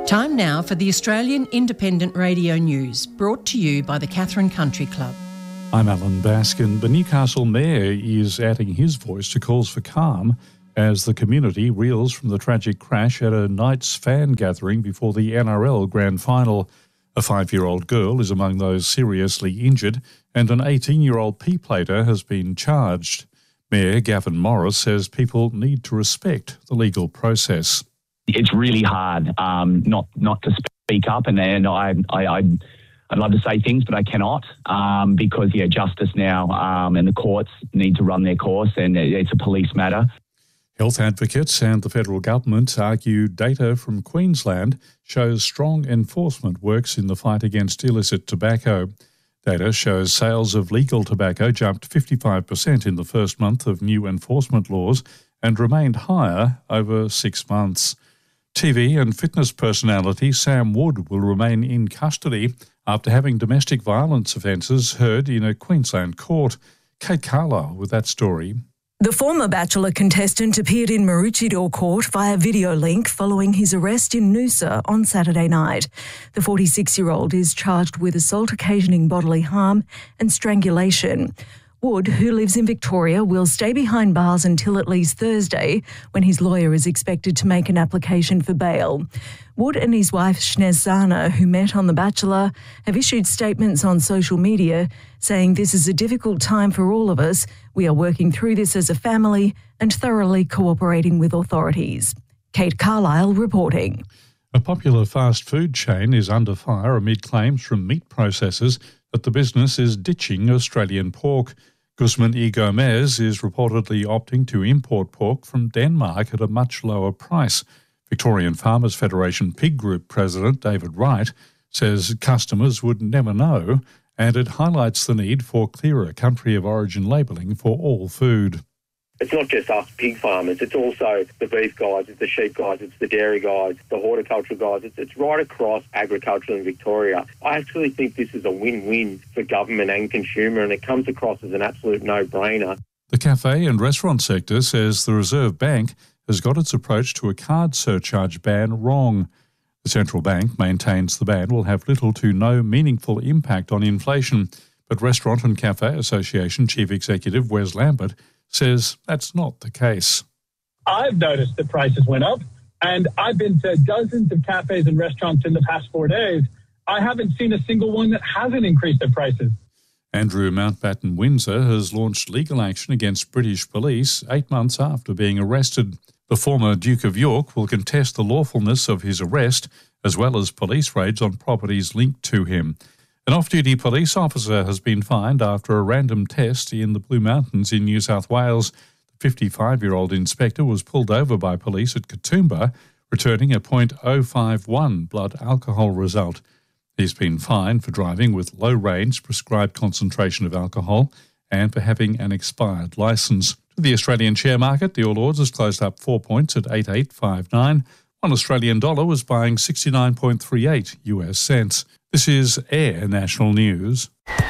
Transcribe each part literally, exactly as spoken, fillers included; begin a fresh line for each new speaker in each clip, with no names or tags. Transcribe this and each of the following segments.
Time now for the Australian Independent Radio News, brought to you by the Katherine Country Club.
I'm Alan Baskin. The Newcastle Mayor is adding his voice to calls for calm as the community reels from the tragic crash at a Knights fan gathering before the N R L Grand Final. A five-year-old girl is among those seriously injured, and an eighteen-year-old P-plater has been charged. Mayor Gavin Morris says people need to respect the legal process.
It's really hard um, not not to speak up, and, and I, I, I'd, I'd love to say things, but I cannot um, because, yeah, justice now um, and the courts need to run their course, and it's a police matter.
Health advocates and the federal government argue data from Queensland shows strong enforcement works in the fight against illicit tobacco. Data shows sales of legal tobacco jumped fifty-five percent in the first month of new enforcement laws and remained higher over six months. T V and fitness personality Sam Wood will remain in custody after having domestic violence offences heard in a Queensland court. Kate Carlisle with that story.
The former Bachelor contestant appeared in Maroochydore Court via video link following his arrest in Noosa on Saturday night. The forty-six-year-old is charged with assault occasioning bodily harm and strangulation. Wood, who lives in Victoria, will stay behind bars until at least Thursday, when his lawyer is expected to make an application for bail. Wood and his wife Shnez Zana, who met on The Bachelor, have issued statements on social media saying this is a difficult time for all of us. We are working through this as a family and thoroughly cooperating with authorities. Kate Carlisle reporting.
A popular fast food chain is under fire amid claims from meat processors that the business is ditching Australian pork. Guzman y Gomez is reportedly opting to import pork from Denmark at a much lower price. Victorian Farmers Federation Pig Group President David Wright says customers would never know, and it highlights the need for clearer country of origin labelling for all food.
It's not just us pig farmers, it's also the beef guys, it's the sheep guys, it's the dairy guys, the horticultural guys. It's, it's right across agriculture in Victoria. I actually think this is a win-win for government and consumer, and it comes across as an absolute no-brainer.
The cafe and restaurant sector says the Reserve Bank has got its approach to a card surcharge ban wrong. The central bank maintains the ban will have little to no meaningful impact on inflation, but Restaurant and Cafe Association Chief Executive Wes Lambert says that's not the case.
I've noticed the prices went up, and I've been to dozens of cafes and restaurants in the past four days. I haven't seen a single one that hasn't increased their prices.
Andrew Mountbatten Windsor has launched legal action against British police eight months after being arrested. The former Duke of York will contest the lawfulness of his arrest, as well as police raids on properties linked to him. An off-duty police officer has been fined after a random test in the Blue Mountains in New South Wales. The fifty-five-year-old inspector was pulled over by police at Katoomba, returning a point oh five one blood alcohol result. He's been fined for driving with low range prescribed concentration of alcohol and for having an expired licence. To the Australian share market, the All Ords has closed up four points at eight eight five nine. One Australian dollar was buying sixty-nine point three eight U S cents. This is Air National News.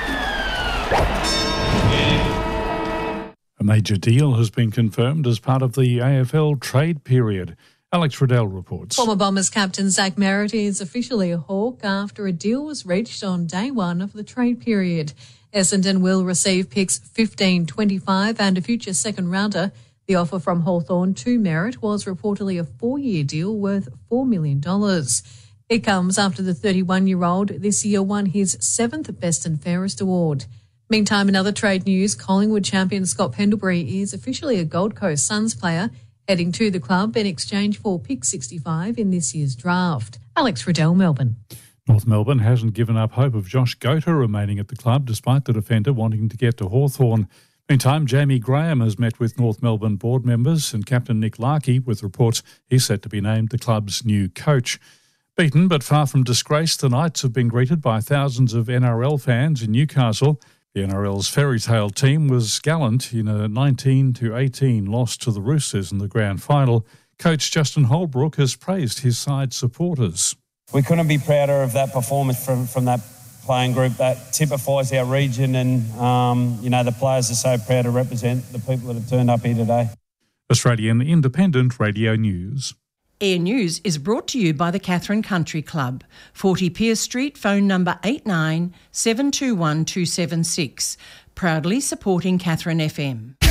A major deal has been confirmed as part of the A F L trade period. Alex Riddell reports.
Former Bombers captain Zach Merritt is officially a Hawk after a deal was reached on day one of the trade period. Essendon will receive picks fifteen, twenty-five and a future second rounder. The offer from Hawthorn to Merritt was reportedly a four-year deal worth four million dollars. It comes after the thirty-one-year-old this year won his seventh Best and Fairest award. Meantime, in other trade news, Collingwood champion Scott Pendlebury is officially a Gold Coast Suns player, heading to the club in exchange for pick sixty-five in this year's draft. Alex Riddell, Melbourne.
North Melbourne hasn't given up hope of Josh Gota remaining at the club despite the defender wanting to get to Hawthorn. Meantime, Jamie Graham has met with North Melbourne board members and Captain Nick Larkey with reports he's set to be named the club's new coach. Beaten but far from disgraced, the Knights have been greeted by thousands of N R L fans in Newcastle. The N R L's fairy tale team was gallant in a nineteen to eighteen loss to the Roosters in the grand final. Coach Justin Holbrook has praised his side's supporters.
We couldn't be prouder of that performance from, from that playing group. That typifies our region, and um, you know the players are so proud to represent the people that have turned up here today.
Australian Independent Radio News.
Air News is brought to you by the Catherine Country Club, forty Pierce Street, phone number eight nine seven two one two seven six, proudly supporting Catherine F M.